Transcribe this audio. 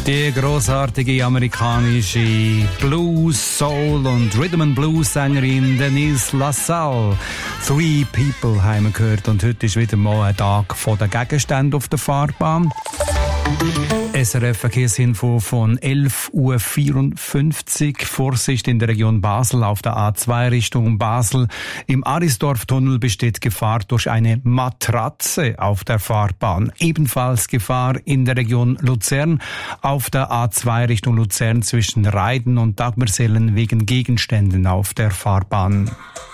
Die großartige amerikanische Blues, Soul und Rhythm and Blues Sängerin Denise LaSalle. 3 People haben wir gehört und heute ist wieder mal ein Tag von den Gegenständen auf der Fahrbahn. SRF Verkehrsinfo von 11.54 Uhr. Vorsicht in der Region Basel auf der A2 Richtung Basel. Im Arisdorf-Tunnel besteht Gefahr durch eine Matratze auf der Fahrbahn. Ebenfalls Gefahr in der Region Luzern auf der A2 Richtung Luzern zwischen Reiden und Dagmersellen wegen Gegenständen auf der Fahrbahn.